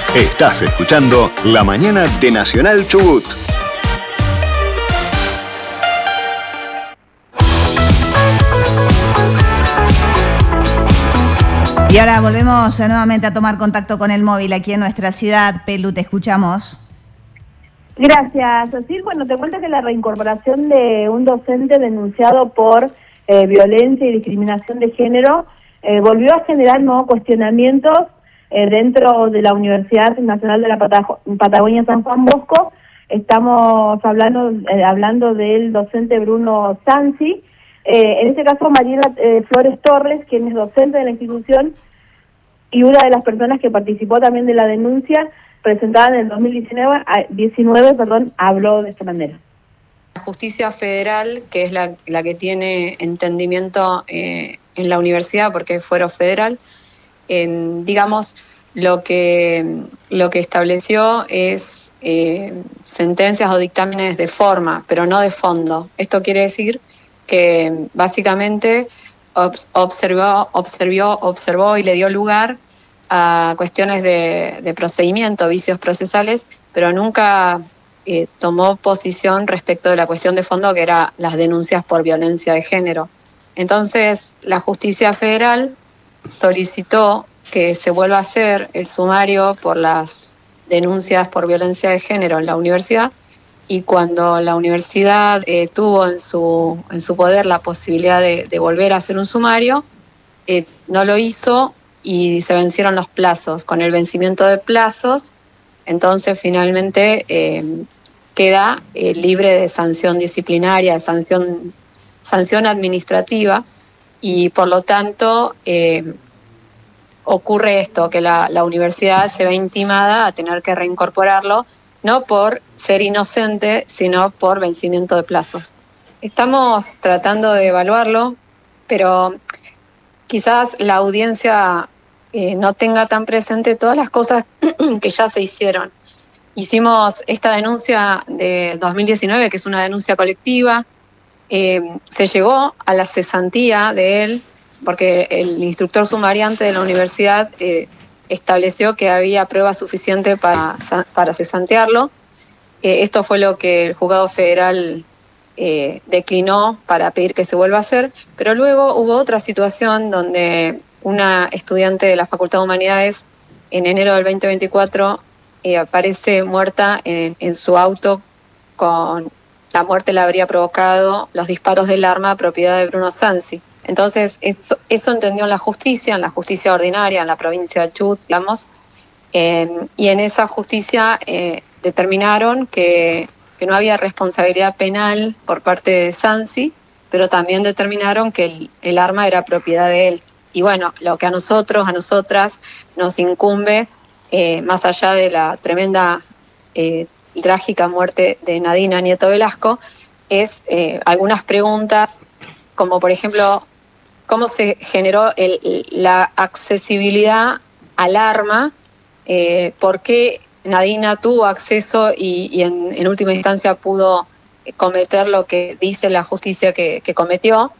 Estás escuchando La Mañana de Nacional Chubut. Y ahora volvemos nuevamente a tomar contacto con el móvil aquí en nuestra ciudad. Pelu, te escuchamos. Gracias, Cecil. Bueno, te cuento que la reincorporación de un docente denunciado por violencia y discriminación de género volvió a generar nuevos cuestionamientos dentro de la Universidad Nacional de la Patagonia San Juan Bosco. Estamos hablando del docente Bruno Sansi. En este caso, Mariela Flores Torres, quien es docente de la institución y una de las personas que participó también de la denuncia presentada en el 2019, habló de esta manera. La justicia federal, que es la que tiene entendimiento en la universidad, porque es fuero federal, digamos, lo que estableció es sentencias o dictámenes de forma, pero no de fondo. Esto quiere decir que básicamente observó y le dio lugar a cuestiones de procedimiento, vicios procesales, pero nunca tomó posición respecto de la cuestión de fondo, que era las denuncias por violencia de género. Entonces, la justicia federal solicitó que se vuelva a hacer el sumario por las denuncias por violencia de género en la universidad, y cuando la universidad tuvo en su poder la posibilidad de volver a hacer un sumario, no lo hizo y se vencieron los plazos. Con el vencimiento de plazos, entonces finalmente queda libre de sanción disciplinaria, de sanción administrativa, y por lo tanto ocurre esto, que la universidad se ve intimada a tener que reincorporarlo, no por ser inocente, sino por vencimiento de plazos. Estamos tratando de evaluarlo, pero quizás la audiencia no tenga tan presente todas las cosas que ya se hicieron. Hicimos esta denuncia de 2019, que es una denuncia colectiva. Se llegó a la cesantía de él, porque el instructor sumariante de la universidad estableció que había prueba suficiente para cesantearlo. Esto fue lo que el juzgado federal declinó para pedir que se vuelva a hacer, pero luego hubo otra situación donde una estudiante de la Facultad de Humanidades en enero del 2024 aparece muerta en su auto. Con la muerte la habría provocado los disparos del arma propiedad de Bruno Sansi. Entonces, eso entendió en la justicia ordinaria, en la provincia de Chubut, digamos, y en esa justicia determinaron que no había responsabilidad penal por parte de Sansi, pero también determinaron que el arma era propiedad de él. Y bueno, lo que a nosotras nos incumbe, más allá de la tremenda y trágica muerte de Nadina Nieto Velasco, es algunas preguntas, como por ejemplo, cómo se generó la accesibilidad al arma, por qué Nadina tuvo acceso y en última instancia pudo cometer lo que dice la justicia que cometió.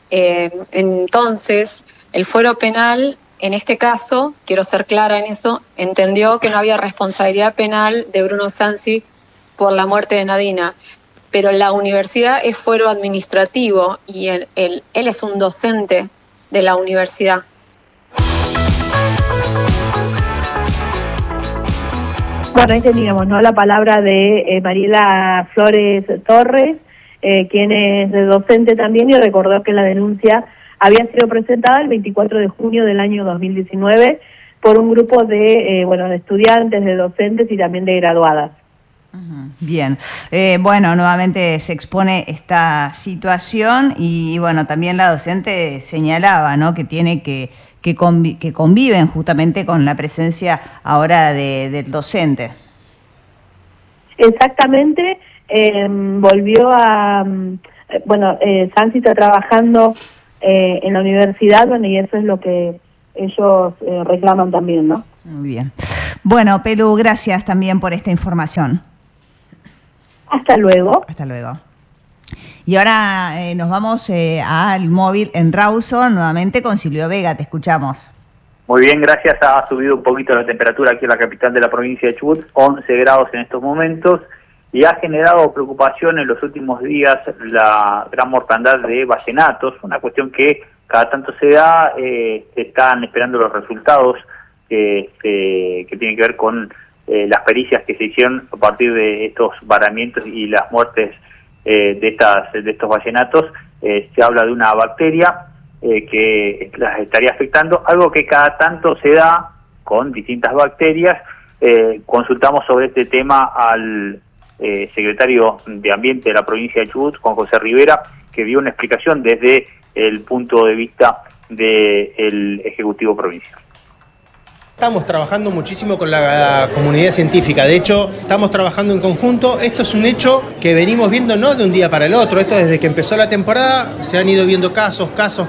Entonces, el fuero penal, en este caso, quiero ser clara en eso, entendió que no había responsabilidad penal de Bruno Sansi por la muerte de Nadina, pero la universidad es fuero administrativo y él es un docente de la universidad. Bueno, ahí teníamos, ¿no?, la palabra de Mariela Flores Torres, quien es docente también, y recordó que la denuncia había sido presentada el 24 de junio del año 2019 por un grupo de estudiantes, de docentes y también de graduadas. Bien, bueno, nuevamente se expone esta situación y bueno, también la docente señalaba, ¿no?, que tiene que conviven justamente con la presencia ahora del docente. Exactamente, volvió a, Sansi está trabajando en la universidad, y eso es lo que ellos reclaman también, ¿no? Muy bien. Bueno, Pelu, gracias también por esta información. Hasta luego. Hasta luego. Y ahora nos vamos al móvil en Rawson, nuevamente con Silvio Vega, te escuchamos. Muy bien, gracias. Ha subido un poquito la temperatura aquí en la capital de la provincia de Chubut, 11 grados en estos momentos, y ha generado preocupación en los últimos días la gran mortandad de ballenatos, una cuestión que cada tanto se da. Se están esperando los resultados que tienen que ver con las pericias que se hicieron a partir de estos varamientos y las muertes de estos ballenatos. Se habla de una bacteria que las estaría afectando, algo que cada tanto se da con distintas bacterias. Consultamos sobre este tema al secretario de Ambiente de la provincia de Chubut, Juan José Rivera, que dio una explicación desde el punto de vista del Ejecutivo Provincial. Estamos trabajando muchísimo con la comunidad científica, de hecho estamos trabajando en conjunto. Esto es un hecho que venimos viendo no de un día para el otro, esto desde que empezó la temporada se han ido viendo casos,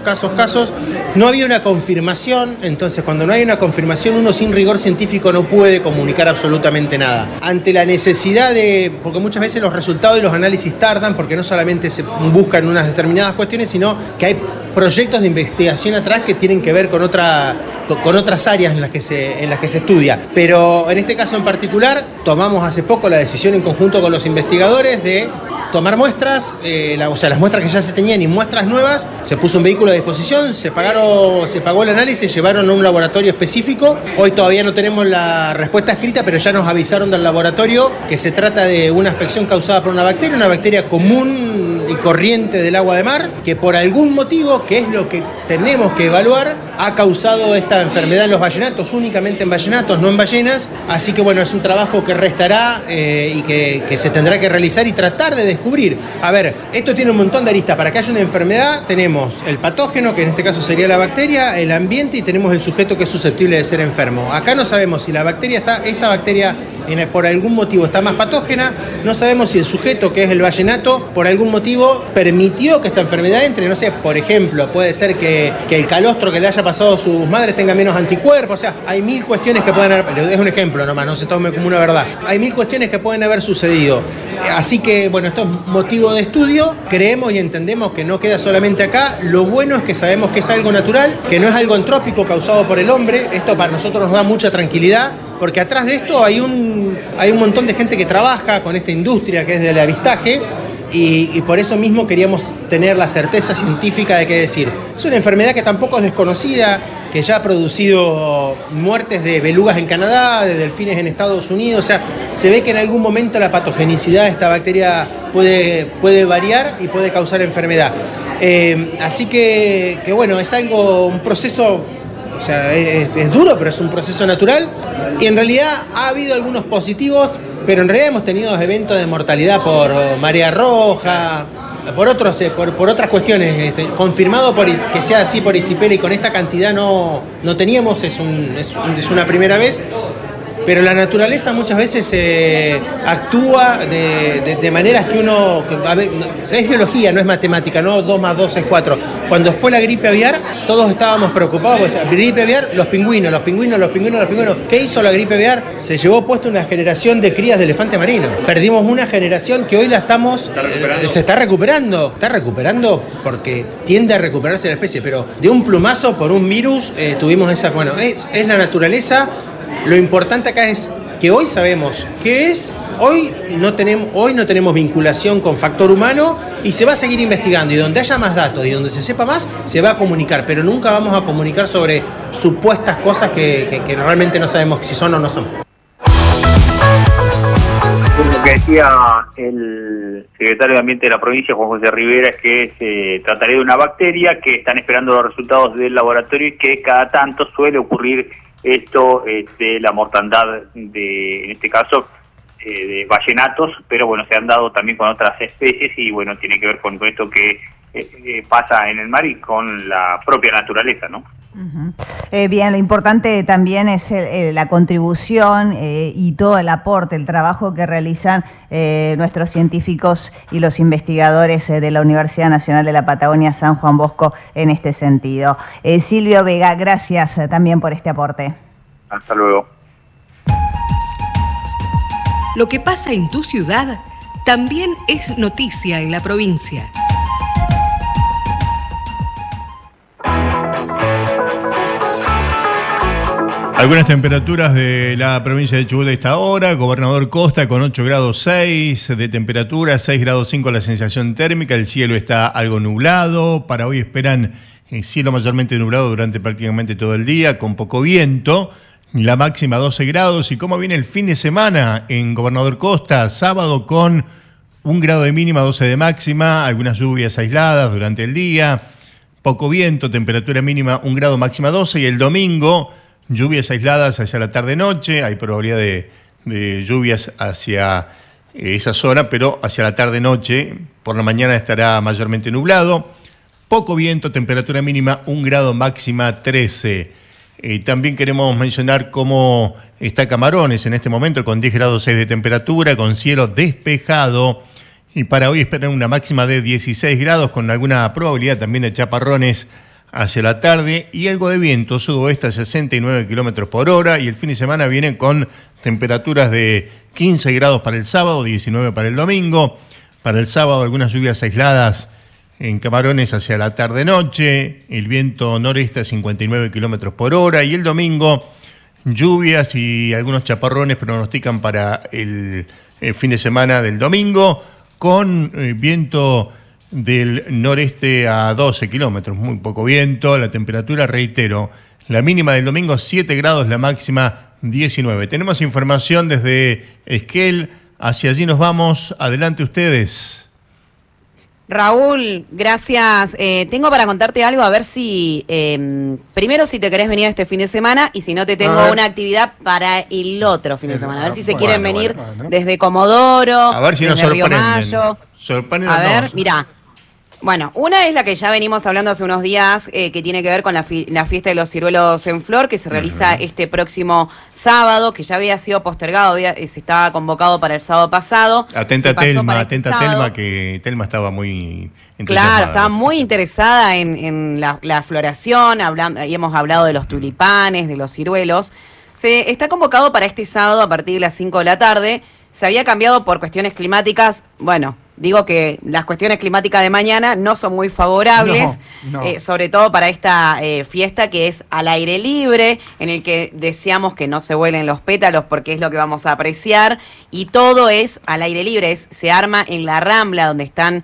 no había una confirmación, entonces cuando no hay una confirmación uno sin rigor científico no puede comunicar absolutamente nada. Ante la necesidad porque muchas veces los resultados y los análisis tardan porque no solamente se buscan unas determinadas cuestiones, sino que hay proyectos de investigación atrás que tienen que ver con otras áreas en las que se estudia. Pero en este caso en particular, tomamos hace poco la decisión en conjunto con los investigadores de tomar muestras, las muestras que ya se tenían y muestras nuevas, se puso un vehículo a disposición, se pagó el análisis, llevaron a un laboratorio específico. Hoy todavía no tenemos la respuesta escrita, pero ya nos avisaron del laboratorio que se trata de una afección causada por una bacteria común y corriente del agua de mar, que por algún motivo, que es lo que tenemos que evaluar, ha causado esta enfermedad en los ballenatos, únicamente en ballenatos, no en ballenas. Así que bueno, es un trabajo que restará y que se tendrá que realizar y tratar de descubrir. A ver, esto tiene un montón de aristas. Para que haya una enfermedad tenemos el patógeno, que en este caso sería la bacteria, el ambiente, y tenemos el sujeto que es susceptible de ser enfermo. Acá no sabemos si esta bacteria por algún motivo está más patógena, no sabemos si el sujeto, que es el ballenato, por algún motivo permitió que esta enfermedad entre. No sé, por ejemplo, puede ser que el calostro que le haya pasado a sus madres tenga menos anticuerpos. O sea, hay mil cuestiones que pueden haber, es un ejemplo nomás, no se tome como una verdad. Hay mil cuestiones que pueden haber sucedido. Así que, bueno, esto es motivo de estudio. Creemos y entendemos que no queda solamente acá. Lo bueno es que sabemos que es algo natural, que no es algo antrópico causado por el hombre. Esto para nosotros nos da mucha tranquilidad, porque atrás de esto hay un montón de gente que trabaja con esta industria que es del avistaje, y por eso mismo queríamos tener la certeza científica de qué decir. Es una enfermedad que tampoco es desconocida, que ya ha producido muertes de belugas en Canadá, de delfines en Estados Unidos. O sea, se ve que en algún momento la patogenicidad de esta bacteria puede variar y puede causar enfermedad. Así que bueno, es un proceso. O sea, es duro, pero es un proceso natural. Y en realidad ha habido algunos positivos, pero en realidad hemos tenido eventos de mortalidad por marea roja, por otras cuestiones. Confirmado que sea así por ICIPEL, y con esta cantidad no teníamos, es una primera vez. Pero la naturaleza muchas veces actúa de maneras que uno... es biología, no es matemática, no 2 más 2 es 4. Cuando fue la gripe aviar, todos estábamos preocupados por la gripe aviar, los pingüinos. ¿Qué hizo la gripe aviar? Se llevó puesta una generación de crías de elefante marino. Perdimos una generación que hoy se está recuperando. Está recuperando porque tiende a recuperarse la especie, pero de un plumazo por un virus tuvimos esa... Bueno, es la naturaleza. Lo importante acá es que hoy sabemos qué es, hoy no tenemos vinculación con factor humano, y se va a seguir investigando, y donde haya más datos y donde se sepa más, se va a comunicar, pero nunca vamos a comunicar sobre supuestas cosas que realmente no sabemos si son o no son. Lo que decía el secretario de Ambiente de la provincia, Juan José Rivera, es que se trataría de una bacteria, que están esperando los resultados del laboratorio y que cada tanto suele ocurrir esto de la mortandad en este caso, de ballenatos, pero bueno, se han dado también con otras especies, y bueno, tiene que ver con esto que pasa en el mar y con la propia naturaleza, ¿no? Uh-huh. Bien, lo importante también es la contribución y todo el aporte, el trabajo que realizan nuestros científicos y los investigadores de la Universidad Nacional de la Patagonia San Juan Bosco en este sentido. Silvio Vega, gracias también por este aporte. Hasta luego. Lo que pasa en tu ciudad también es noticia en la provincia. Algunas temperaturas de la provincia de Chubut a esta hora. Gobernador Costa con 8 grados 6 de temperatura, 6 grados 5 la sensación térmica. El cielo está algo nublado. Para hoy esperan cielo mayormente nublado durante prácticamente todo el día, con poco viento. La máxima 12 grados. ¿Y cómo viene el fin de semana en Gobernador Costa? Sábado con 1 grado de mínima, 12 de máxima. Algunas lluvias aisladas durante el día. Poco viento, temperatura mínima 1 grado, máxima 12. Y el domingo, lluvias aisladas hacia la tarde-noche, hay probabilidad de lluvias hacia esa zona, pero hacia la tarde-noche, por la mañana estará mayormente nublado. Poco viento, temperatura mínima 1 grado, máxima 13. También queremos mencionar cómo está Camarones en este momento, con 10 grados 6 de temperatura, con cielo despejado. Y para hoy esperan una máxima de 16 grados, con alguna probabilidad también de chaparrones hacia la tarde y algo de viento sudoeste a 69 kilómetros por hora. Y el fin de semana viene con temperaturas de 15 grados para el sábado, 19 para el domingo. Para el sábado algunas lluvias aisladas en Camarones hacia la tarde-noche. El viento noreste a 59 kilómetros por hora. Y el domingo lluvias y algunos chaparrones pronostican para el fin de semana del domingo, con viento del noreste a 12 kilómetros, muy poco viento. La temperatura, reitero, la mínima del domingo 7 grados, la máxima 19. Tenemos información desde Esquel, hacia allí nos vamos. Adelante ustedes. Raúl, gracias. Tengo para contarte algo, a ver si, primero si te querés venir este fin de semana y si no te tengo una actividad para el otro fin de semana. A ver si se quieren venir desde Comodoro, a ver si nos Río sorprenden. Mayo. A ver, mirá. Bueno, una es la que ya venimos hablando hace unos días, que tiene que ver con la fiesta de los ciruelos en flor, que se realiza este próximo sábado, que ya había sido postergado, se estaba convocado para el sábado pasado. Atenta Telma, Telma, que Telma estaba muy entusiasmada. Claro, estaba muy interesada en la floración, y hemos hablado de los tulipanes, de los ciruelos. Se está convocado para este sábado a partir de las 5 de la tarde. Se había cambiado por cuestiones climáticas. Bueno, digo que las cuestiones climáticas de mañana no son muy favorables, sobre todo para esta fiesta que es al aire libre, en el que deseamos que no se vuelen los pétalos porque es lo que vamos a apreciar, y todo es al aire libre, se arma en la Rambla donde están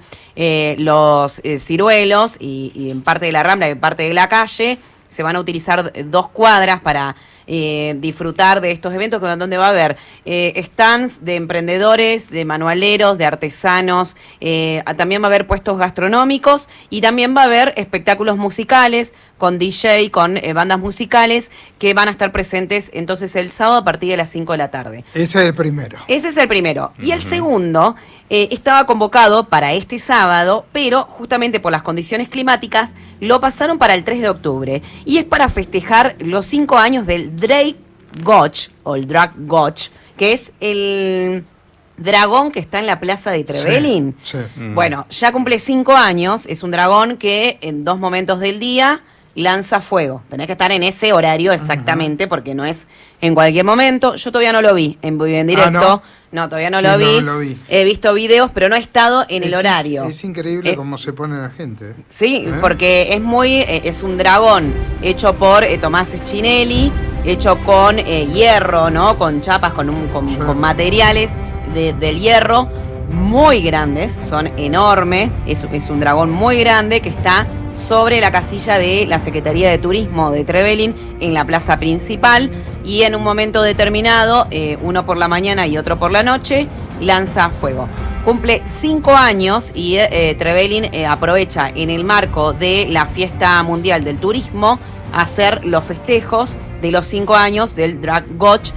los ciruelos, y en parte de la Rambla y en parte de la calle. Se van a utilizar 2 cuadras para disfrutar de estos eventos, donde va a haber stands de emprendedores, de manualeros, de artesanos, también va a haber puestos gastronómicos y también va a haber espectáculos musicales con DJ, con bandas musicales que van a estar presentes entonces el sábado a partir de las 5 de la tarde. Ese es el primero. Ese es el primero. Y el segundo estaba convocado para este sábado, pero justamente por las condiciones climáticas lo pasaron para el 3 de octubre. Y es para festejar los 5 años del Drake Gotch, o el Drag Gotch, que es el dragón que está en la plaza de Trevelin. Sí. Bueno, ya cumple 5 años, es un dragón que en 2 momentos del día lanza fuego. Tenés que estar en ese horario exactamente, porque no es en cualquier momento. Yo todavía no lo vi en vivo y en directo. No, todavía no lo vi. No lo vi. He visto videos, pero no he estado en el horario. Es increíble cómo se pone la gente. Sí, porque es un dragón hecho por Tomás Schinelli, hecho con hierro, ¿no? Con chapas, con materiales del hierro muy grandes, son enormes. Es un dragón muy grande que está sobre la casilla de la Secretaría de Turismo de Trevelin en la plaza principal, y en un momento determinado, uno por la mañana y otro por la noche, lanza fuego. Cumple 5 años y Trevelin aprovecha en el marco de la Fiesta Mundial del Turismo hacer los festejos de los 5 años del Drag Gotch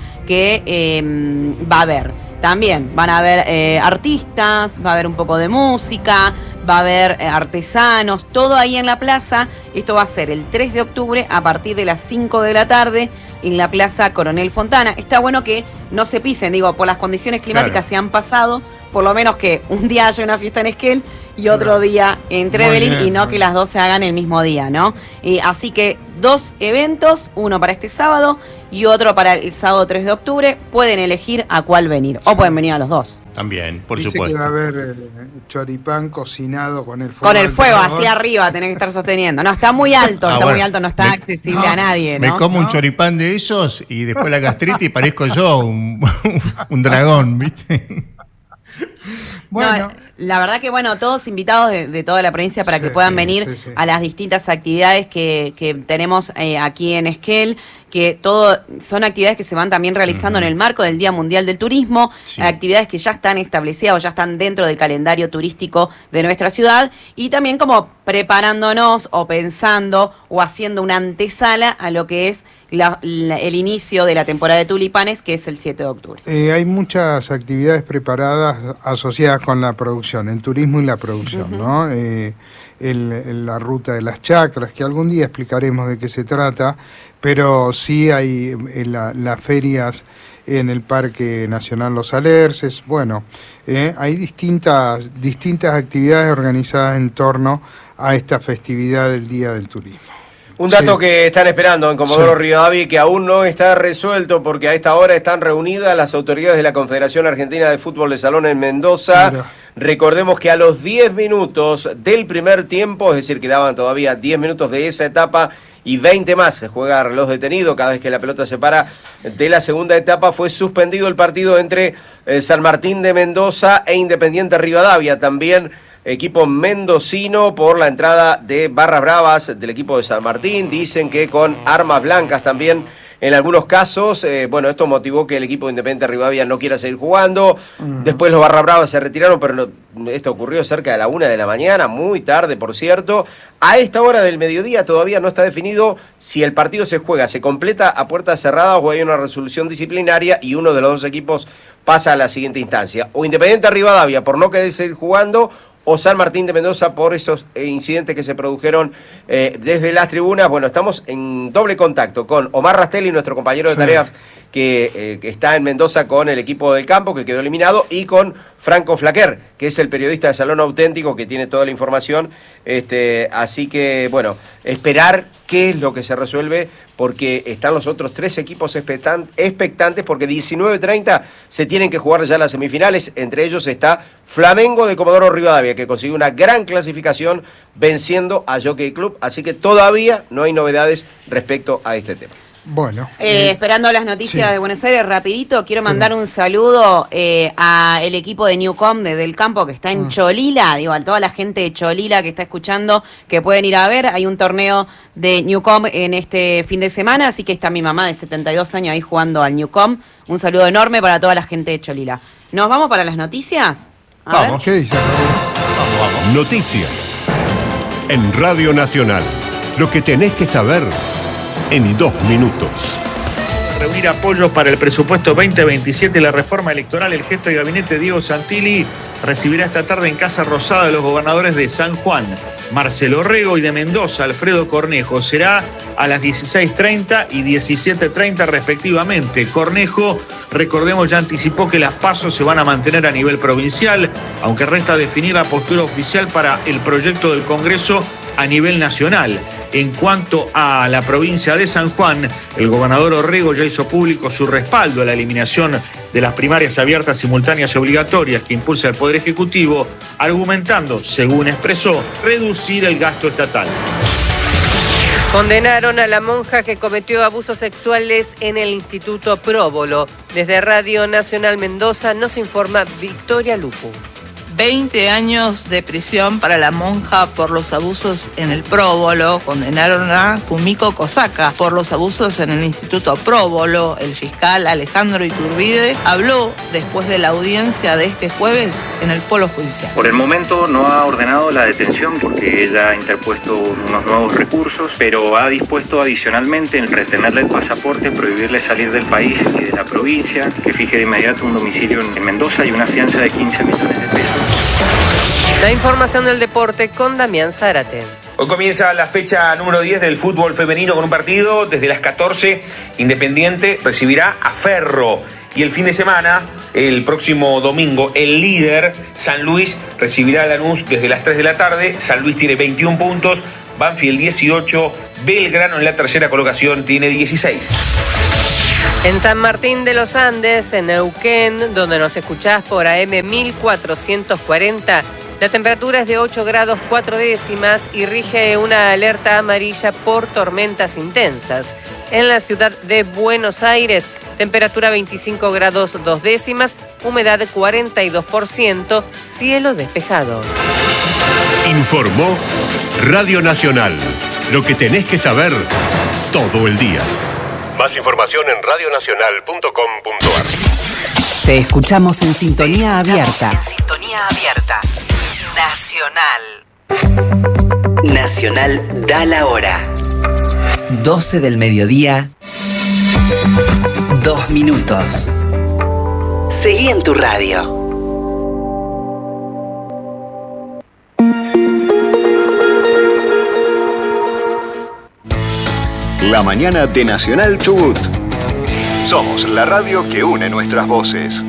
que va a haber. También van a haber artistas, va a haber un poco de música, va a haber artesanos, todo ahí en la plaza. Esto va a ser el 3 de octubre a partir de las 5 de la tarde en la Plaza Coronel Fontana. Está bueno que no se pisen, digo, por las condiciones climáticas se han pasado, por lo menos que un día haya una fiesta en Esquel y otro día en Trevelin, y no que las dos se hagan el mismo día, ¿no? Así que 2 eventos, uno para este sábado y otro para el sábado 3 de octubre. Pueden elegir a cuál venir, o pueden venir a los dos. También, por Dice supuesto. que va a haber choripán cocinado con el fuego. Con el fuego, hacia arriba, tenés que estar sosteniendo. No, está muy alto, muy alto, no está accesible a nadie, ¿no? Me como un choripán de esos y después la gastritis parezco yo un dragón, ¿viste? Bueno, la verdad que todos invitados de toda la provincia para que puedan venir a las distintas actividades que tenemos aquí en Esquel, que son actividades que se van también realizando en el marco del Día Mundial del Turismo, actividades que ya están establecidas o ya están dentro del calendario turístico de nuestra ciudad, y también como preparándonos o pensando o haciendo una antesala a lo que es el inicio de la temporada de tulipanes, que es el 7 de octubre. Hay muchas actividades preparadas asociadas con la producción, el turismo y la producción, ¿no? La ruta de las chacras, que algún día explicaremos de qué se trata, pero sí hay las ferias en el Parque Nacional Los Alerces. Hay distintas actividades organizadas en torno a esta festividad del Día del Turismo. Un dato que están esperando en Comodoro Rivadavia, que aún no está resuelto, porque a esta hora están reunidas las autoridades de la Confederación Argentina de Fútbol de Salón en Mendoza. Recordemos que a los 10 minutos del primer tiempo, es decir, quedaban todavía 10 minutos de esa etapa y 20 más, se juega reloj detenido cada vez que la pelota se para de la segunda etapa, fue suspendido el partido entre San Martín de Mendoza e Independiente Rivadavia. También equipo mendocino por la entrada de barras bravas del equipo de San Martín. Dicen que con armas blancas también en algunos casos. Esto motivó que el equipo de Independiente Rivadavia no quiera seguir jugando. Después los barras bravas se retiraron, pero esto ocurrió cerca de la 1 de la mañana, muy tarde, por cierto. A esta hora del mediodía todavía no está definido si el partido se juega, se completa a puertas cerradas o hay una resolución disciplinaria y uno de los dos equipos pasa a la siguiente instancia. O Independiente Rivadavia por no querer seguir jugando, o San Martín de Mendoza por esos incidentes que se produjeron desde las tribunas. Estamos en doble contacto con Omar Rastelli, nuestro compañero de tareas que está en Mendoza con el equipo del campo, que quedó eliminado, y con Franco Flaquer, que es el periodista de Salón Auténtico, que tiene toda la información. Así que, esperar qué es lo que se resuelve, porque están los otros 3 equipos expectantes, porque 19:30 se tienen que jugar ya las semifinales. Entre ellos está Flamengo de Comodoro Rivadavia, que consiguió una gran clasificación venciendo a Jockey Club. Así que todavía no hay novedades respecto a este tema. Esperando las noticias de Buenos Aires, rapidito, quiero mandar un saludo al equipo de Newcom del campo que está en Cholila, a toda la gente de Cholila que está escuchando, que pueden ir a ver. Hay un torneo de Newcom en este fin de semana, así que está mi mamá de 72 años ahí jugando al Newcom. Un saludo enorme para toda la gente de Cholila. ¿Nos vamos para las noticias? Vamos. ¿Qué dice? Vamos. Noticias en Radio Nacional. Lo que tenés que saber en 2 minutos. Reunir apoyos para el presupuesto 2027 y la reforma electoral. El jefe de gabinete, Diego Santilli, recibirá esta tarde en Casa Rosada a los gobernadores de San Juan, Marcelo Rego, y de Mendoza, Alfredo Cornejo. Será a las 16:30 y 17:30 respectivamente. Cornejo, recordemos, ya anticipó que las pasos se van a mantener a nivel provincial, aunque resta definir la postura oficial para el proyecto del Congreso a nivel nacional. En cuanto a la provincia de San Juan, el gobernador Orrego ya hizo público su respaldo a la eliminación de las primarias abiertas, simultáneas y obligatorias que impulsa el Poder Ejecutivo, argumentando, según expresó, reducir el gasto estatal. Condenaron a la monja que cometió abusos sexuales en el Instituto Próbolo. Desde Radio Nacional Mendoza nos informa Victoria Lupu. 20 años de prisión para la monja por los abusos en el Próbolo. Condenaron a Kumiko Kosaka por los abusos en el Instituto Próbolo. El fiscal Alejandro Iturbide habló después de la audiencia de este jueves en el Polo Judicial. Por el momento no ha ordenado la detención porque ella ha interpuesto unos nuevos recursos, pero ha dispuesto adicionalmente en retenerle el pasaporte, prohibirle salir del país y de la provincia, que fije de inmediato un domicilio en Mendoza y una fianza de 15 millones de pesos. La información del deporte con Damián Zárate. Hoy comienza la fecha número 10 del fútbol femenino con un partido. Desde las 14, Independiente recibirá a Ferro. Y el fin de semana, el próximo domingo, el líder, San Luis, recibirá a Lanús desde las 3 de la tarde. San Luis tiene 21 puntos, Banfield 18, Belgrano en la tercera colocación tiene 16. En San Martín de los Andes, en Neuquén, donde nos escuchás por AM 1440, la temperatura es de 8 grados 4 décimas y rige una alerta amarilla por tormentas intensas. En la ciudad de Buenos Aires, temperatura 25 grados 2 décimas, humedad 42%, cielo despejado. Informó Radio Nacional. Lo que tenés que saber todo el día. Más información en radionacional.com.ar. Te escuchamos en sintonía abierta. Nacional. Nacional da la hora. 12 del mediodía, 2 minutos. Seguí en tu radio. La mañana de Nacional Chubut. Somos la radio que une nuestras voces.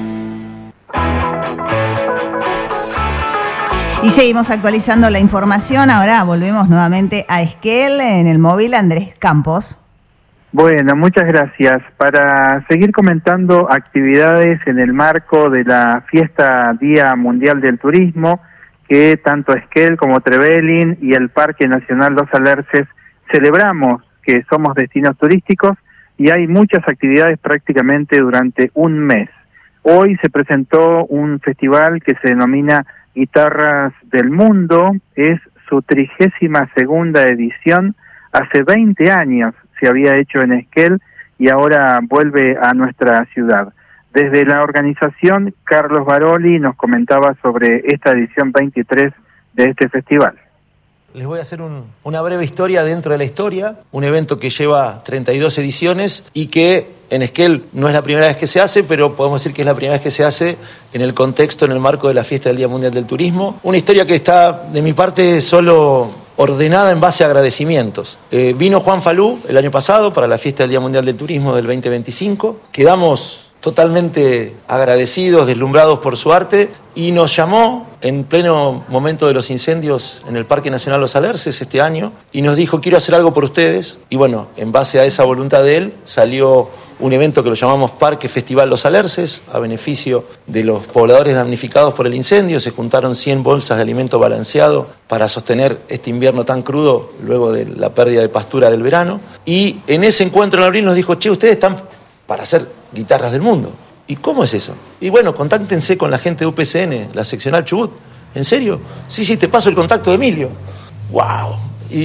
Y seguimos actualizando la información. Ahora volvemos nuevamente a Esquel, en el móvil Andrés Campos. Bueno, muchas gracias. Para seguir comentando actividades en el marco de la fiesta Día Mundial del Turismo, que tanto Esquel como Trevelin y el Parque Nacional Los Alerces celebramos que somos destinos turísticos, y hay muchas actividades prácticamente durante un mes. Hoy se presentó un festival que se denomina Guitarras del Mundo, es su 32ª edición. Hace 20 años se había hecho en Esquel y ahora vuelve a nuestra ciudad. Desde la organización, Carlos Baroli nos comentaba sobre esta edición 23 de este festival. Les voy a hacer una breve historia dentro de la historia, un evento que lleva 32 ediciones y que en Esquel no es la primera vez que se hace, pero podemos decir que es la primera vez que se hace en el contexto, en el marco de la fiesta del Día Mundial del Turismo. Una historia que está, de mi parte, solo ordenada en base a agradecimientos. Vino Juan Falú el año pasado para la fiesta del Día Mundial del Turismo del 2025. Quedamos totalmente agradecidos, deslumbrados por su arte, y nos llamó en pleno momento de los incendios en el Parque Nacional Los Alerces este año y nos dijo: quiero hacer algo por ustedes. Y bueno, en base a esa voluntad de él salió un evento que lo llamamos Parque Festival Los Alerces, a beneficio de los pobladores damnificados por el incendio. Se juntaron 100 bolsas de alimento balanceado para sostener este invierno tan crudo luego de la pérdida de pastura del verano. Y en ese encuentro en abril nos dijo: che, ustedes están para hacer guitarras del mundo. ¿Y cómo es eso? Y bueno, contáctense con la gente de UPCN, la seccional Chubut. ¿En serio? Sí, te paso el contacto de Emilio. ¡Wow!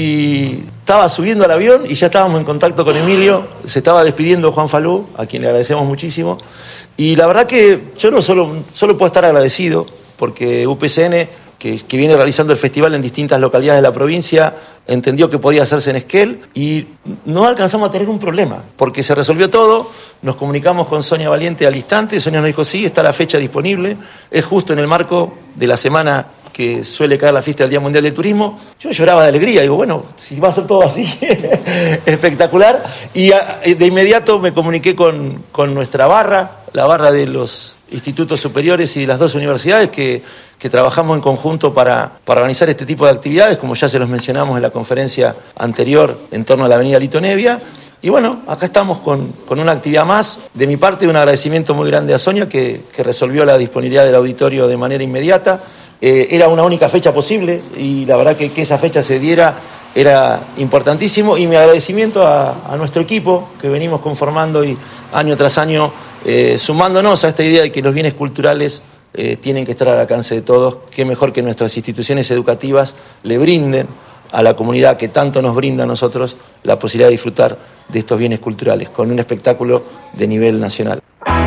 Y estaba subiendo al avión y ya estábamos en contacto con Emilio. Se estaba despidiendo Juan Falú, a quien le agradecemos muchísimo. Y la verdad que yo no solo puedo estar agradecido, porque UPCN, que viene realizando el festival en distintas localidades de la provincia, entendió que podía hacerse en Esquel y no alcanzamos a tener un problema, porque se resolvió todo. Nos comunicamos con Sonia Valiente al instante. Sonia nos dijo: sí, está la fecha disponible, es justo en el marco de la semana que suele caer la fiesta del Día Mundial del Turismo. Yo lloraba de alegría, digo, bueno, si va a ser todo así, espectacular. Y de inmediato me comuniqué con nuestra barra, la barra de los institutos superiores y de las dos universidades que trabajamos en conjunto para organizar este tipo de actividades, como ya se los mencionamos en la conferencia anterior en torno a la avenida Lito Nevia. Y bueno, acá estamos con una actividad más. De mi parte, un agradecimiento muy grande a Sonia, que resolvió la disponibilidad del auditorio de manera inmediata. Era una única fecha posible y la verdad que esa fecha se diera era importantísimo. Y mi agradecimiento a nuestro equipo, que venimos conformando y año tras año sumándonos a esta idea de que los bienes culturales tienen que estar al alcance de todos. Qué mejor que nuestras instituciones educativas le brinden a la comunidad que tanto nos brinda a nosotros la posibilidad de disfrutar de estos bienes culturales con un espectáculo de nivel nacional.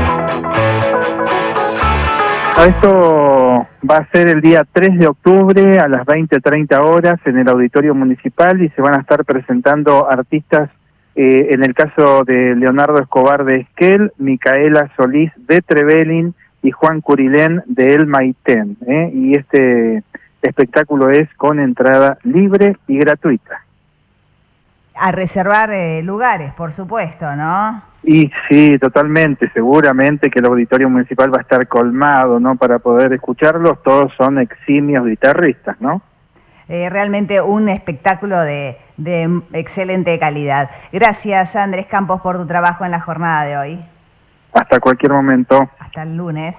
Esto va a ser el día 3 de octubre a las 20:30 horas en el Auditorio Municipal y se van a estar presentando artistas, en el caso de Leonardo Escobar de Esquel, Micaela Solís de Trevelin y Juan Curilén de El Maitén. Y este espectáculo es con entrada libre y gratuita. A reservar lugares, por supuesto, ¿no? Y sí, totalmente, seguramente que el auditorio municipal va a estar colmado, ¿no? Para poder escucharlos, todos son eximios guitarristas, ¿no? Realmente un espectáculo de excelente calidad. Gracias, Andrés Campos, por tu trabajo en la jornada de hoy. Hasta cualquier momento. Hasta el lunes.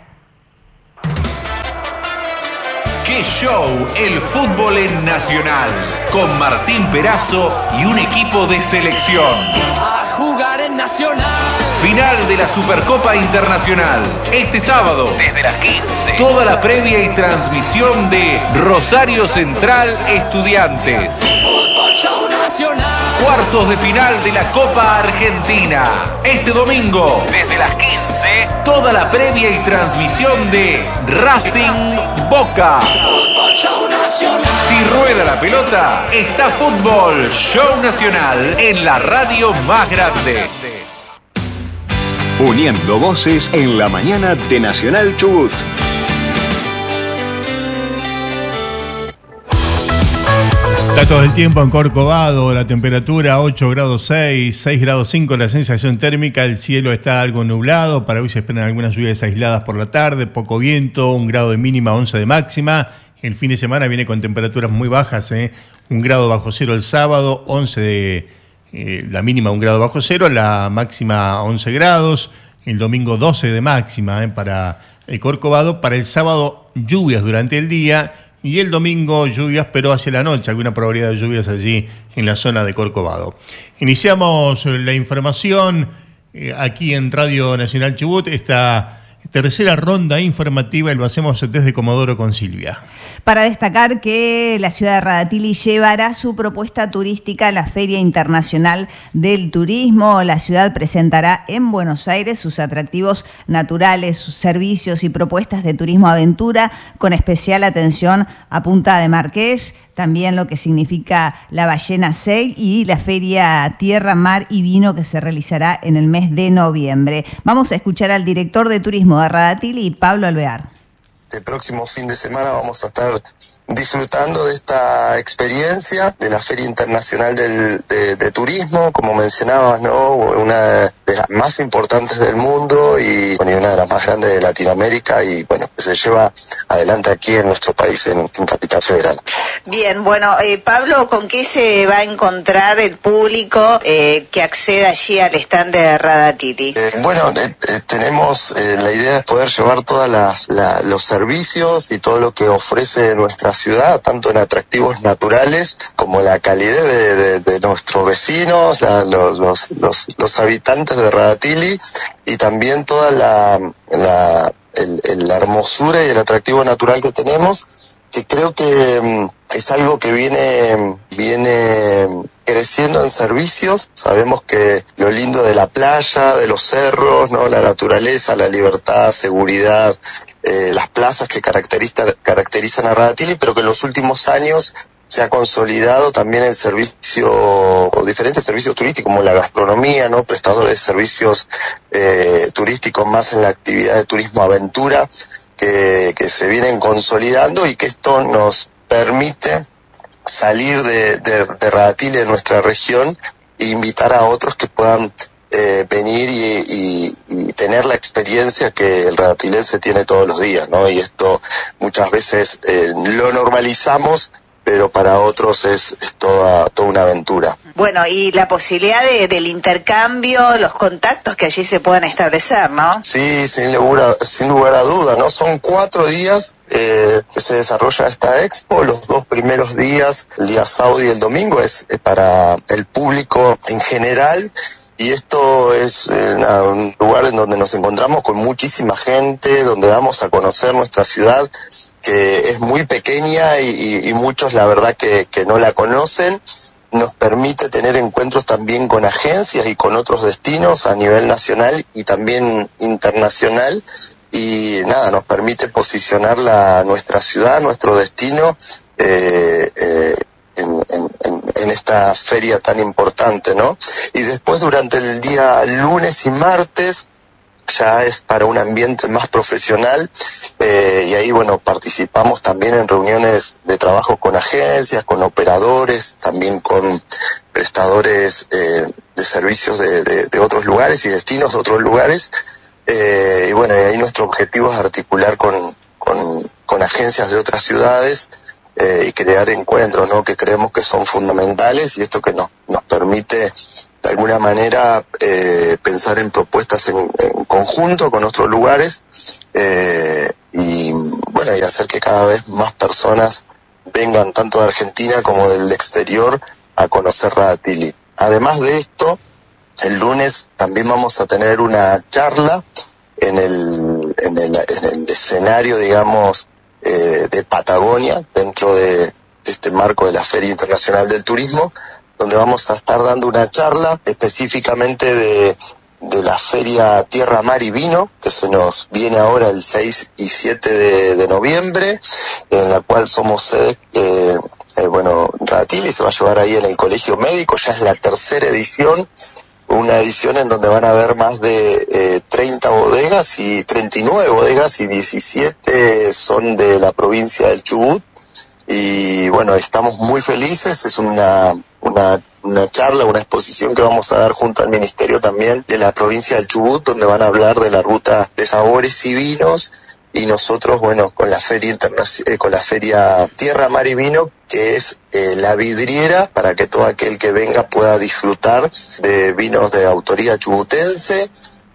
¡Qué show! El fútbol en Nacional, con Martín Perazo y un equipo de selección. A jugar en Nacional. Final de la Supercopa Internacional. Este sábado, desde las 15. Toda la previa y transmisión de Rosario Central Estudiantes. Fútbol Show Nacional. Cuartos de final de la Copa Argentina. Este domingo, desde las 15, toda la previa y transmisión de Racing Boca. Fútbol Show Nacional. Si rueda la pelota, está Fútbol Show Nacional en la radio más grande. Uniendo voces en la mañana de Nacional Chubut. Está todo el tiempo en Corcovado, la temperatura 8 grados 6 grados 5 la sensación térmica, el cielo está algo nublado, para hoy se esperan algunas lluvias aisladas por la tarde, poco viento, 1 grado de mínima, 11 de máxima. El fin de semana viene con temperaturas muy bajas, 1 grado bajo cero el sábado, 11 de la mínima 1 grado bajo cero, la máxima 11 grados, el domingo 12 de máxima para el Corcovado, para el sábado lluvias durante el día y el domingo lluvias pero hacia la noche, alguna probabilidad de lluvias allí en la zona de Corcovado. Iniciamos la información aquí en Radio Nacional Chubut, esta tercera ronda informativa y lo hacemos desde Comodoro con Silvia. Para destacar que la ciudad de Radatili llevará su propuesta turística a la Feria Internacional del Turismo. La ciudad presentará en Buenos Aires sus atractivos naturales, sus servicios y propuestas de turismo aventura, con especial atención a Punta de Marqués, también lo que significa la Ballena Sei y la Feria Tierra, Mar y Vino que se realizará en el mes de noviembre. Vamos a escuchar al director de turismo de Radatili, Pablo Alvear. El próximo fin de semana vamos a estar disfrutando de esta experiencia de la Feria Internacional de Turismo, como mencionabas, ¿no? Una de las más importantes del mundo y una de las más grandes de Latinoamérica y bueno, que se lleva adelante aquí en nuestro país, en Capital Federal. Bien, bueno, Pablo, ¿con qué se va a encontrar el público que acceda allí al stand de Radatili? Tenemos la idea de poder llevar todas los servicios y todo lo que ofrece nuestra ciudad, tanto en atractivos naturales como la calidez de nuestros vecinos, los habitantes de Radatili y también toda la hermosura y el atractivo natural que tenemos, que creo que es algo que viene creciendo en servicios. Sabemos que lo lindo de la playa, de los cerros, ¿no? La naturaleza, la libertad, seguridad, las plazas que caracterizan a Radatili, pero que en los últimos años se ha consolidado también el servicio, o diferentes servicios turísticos como la gastronomía, ¿no? Prestadores de servicios turísticos más en la actividad de turismo aventura que se vienen consolidando y que esto nos permite salir de Radatili, de nuestra región, e invitar a otros que puedan venir y tener la experiencia que el radatilense tiene todos los días, ¿no? Y esto muchas veces lo normalizamos, pero para otros es toda una aventura. Bueno, y la posibilidad del intercambio, los contactos que allí se puedan establecer, ¿no? Sí, sin lugar a duda, ¿no? Son 4 días que se desarrolla esta expo. Los 2 primeros días, el día sábado y el domingo, es para el público en general. Y esto es un lugar en donde nos encontramos con muchísima gente, donde vamos a conocer nuestra ciudad, que es muy pequeña y muchos la verdad que no la conocen. Nos permite tener encuentros también con agencias y con otros destinos a nivel nacional y también internacional. Y nada, nos permite posicionar nuestra ciudad, nuestro destino, en esta feria tan importante, ¿no? Y después durante el día lunes y martes ya es para un ambiente más profesional y ahí bueno participamos también en reuniones de trabajo con agencias, con operadores, también con prestadores servicios de otros lugares y destinos de otros lugares. Y bueno, y ahí nuestro objetivo es articular con agencias de otras ciudades y crear encuentros, ¿no?, que creemos que son fundamentales, y esto que nos permite de alguna manera pensar en propuestas en conjunto con otros lugares y bueno, y hacer que cada vez más personas vengan tanto de Argentina como del exterior a conocer Radatili. Además de esto, el lunes también vamos a tener una charla en el escenario, digamos, de Patagonia, dentro de este marco de la Feria Internacional del Turismo, donde vamos a estar dando una charla específicamente de la Feria Tierra, Mar y Vino, que se nos viene ahora el 6 y 7 de noviembre, en la cual somos sede, Radatili se va a llevar ahí en el Colegio Médico, ya es la tercera edición, una edición en donde van a haber más de 30 bodegas y 39 bodegas y 17 son de la provincia del Chubut. Y bueno, estamos muy felices, es una charla, una exposición que vamos a dar junto al Ministerio también de la provincia del Chubut, donde van a hablar de la ruta de sabores y vinos, y nosotros, bueno, con la Feria con la Feria Tierra, Mar y Vino, que es la vidriera para que todo aquel que venga pueda disfrutar de vinos de autoría chubutense.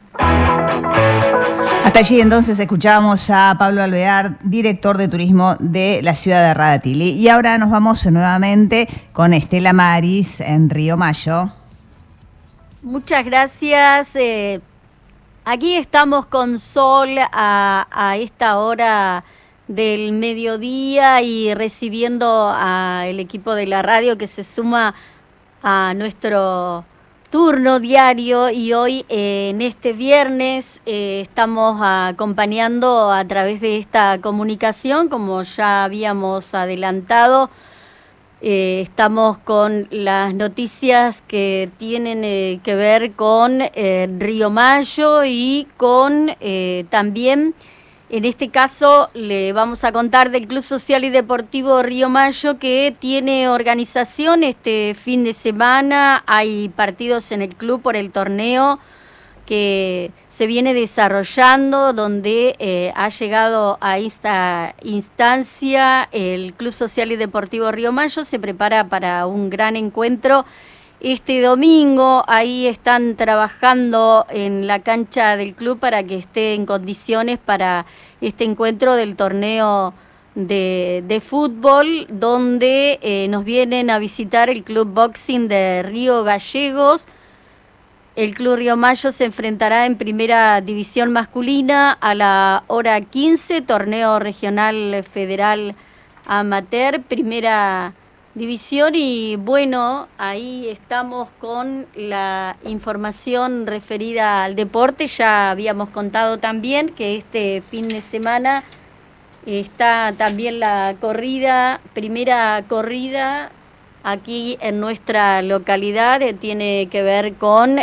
Hasta allí entonces escuchábamos a Pablo Alvear, director de turismo de la ciudad de Radatili. Y ahora nos vamos nuevamente con Estela Maris en Río Mayo. Muchas gracias. Aquí estamos con sol a esta hora del mediodía y recibiendo al equipo de la radio que se suma a nuestro turno diario, y hoy en este viernes estamos acompañando a través de esta comunicación, como ya habíamos adelantado. Estamos con las noticias que tienen que ver con Río Mayo y con también, en este caso, le vamos a contar del Club Social y Deportivo Río Mayo, que tiene organización este fin de semana. Hay partidos en el club por el torneo que se viene desarrollando, donde ha llegado a esta instancia el Club Social y Deportivo Río Mayo. Se prepara para un gran encuentro este domingo. Ahí están trabajando en la cancha del club para que esté en condiciones para este encuentro del torneo de fútbol, donde nos vienen a visitar el Club Boxing de Río Gallegos. El Club Río Mayo se enfrentará en Primera División Masculina a la hora 15, torneo regional federal amateur, Primera División. Y bueno, ahí estamos con la información referida al deporte. Ya habíamos contado también que este fin de semana está también la primera corrida aquí en nuestra localidad. Tiene que ver con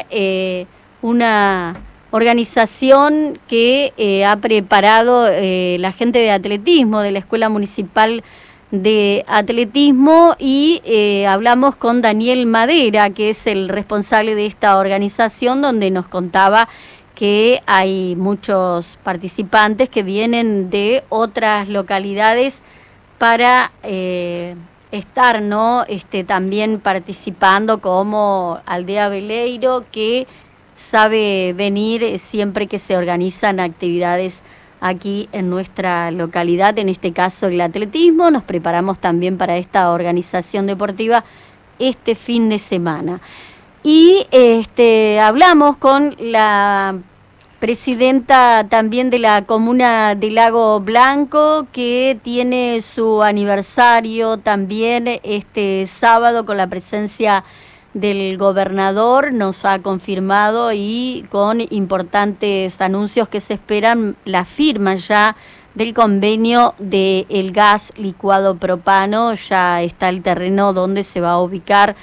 una organización que ha preparado la gente de atletismo de la Escuela Municipal de Atletismo, y hablamos con Daniel Madera, que es el responsable de esta organización, donde nos contaba que hay muchos participantes que vienen de otras localidades para estar, ¿no? También participando, como Aldea Veleiro, que sabe venir siempre que se organizan actividades aquí en nuestra localidad, en este caso el atletismo. Nos preparamos también para esta organización deportiva este fin de semana. Y hablamos con la presidenta también de la comuna de Lago Blanco, que tiene su aniversario también este sábado, con la presencia del gobernador. Nos ha confirmado, y con importantes anuncios que se esperan, la firma ya del convenio del gas licuado propano. Ya está el terreno donde se va a ubicar,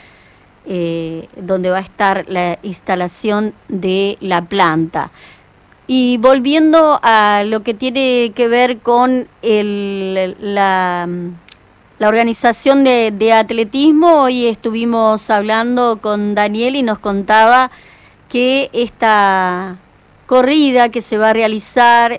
donde va a estar la instalación de la planta. Y volviendo a lo que tiene que ver con la la organización de atletismo. Hoy estuvimos hablando con Daniel y nos contaba que esta corrida que se va a realizar